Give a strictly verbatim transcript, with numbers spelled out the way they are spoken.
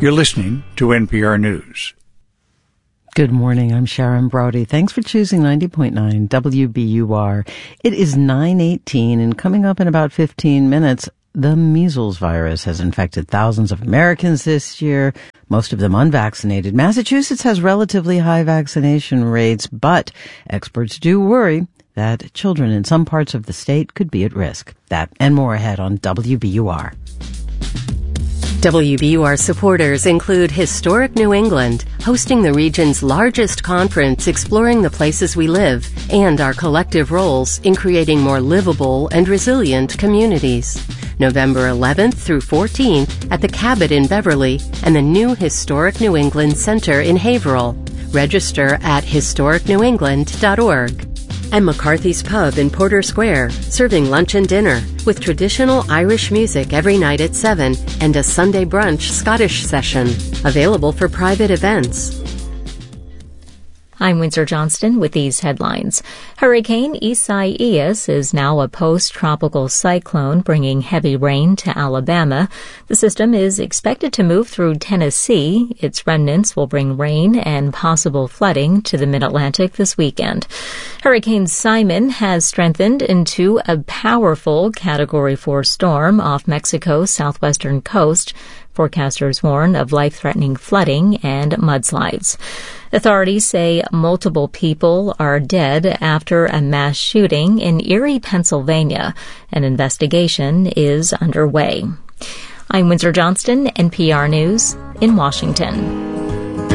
You're listening to N P R News. Good morning. I'm Sharon Brody. Thanks for choosing ninety point nine W B U R. It is nine eighteen, and coming up in about fifteen minutes, the measles virus has infected thousands of Americans this year, most of them unvaccinated. Massachusetts has relatively high vaccination rates, but experts do worry that children in some parts of the state could be at risk. That and more ahead on W B U R. W B U R supporters include Historic New England, hosting the region's largest conference exploring the places we live and our collective roles in creating more livable and resilient communities. November eleventh through fourteenth at the Cabot in Beverly and the new Historic New England Center in Haverhill. Register at historic new england dot org. And McCarthy's Pub in Porter Square, serving lunch and dinner with traditional Irish music every night at seven and a Sunday brunch Scottish session. Available for private events. I'm Windsor Johnston with these headlines. Hurricane Isaias is now a post-tropical cyclone bringing heavy rain to Alabama. The system is expected to move through Tennessee. Its remnants will bring rain and possible flooding to the mid-Atlantic this weekend. Hurricane Simon has strengthened into a powerful Category four storm off Mexico's southwestern coast. Forecasters warn of life-threatening flooding and mudslides. Authorities say multiple people are dead after a mass shooting in Erie, Pennsylvania. An investigation is underway. I'm Windsor Johnston, N P R News in Washington.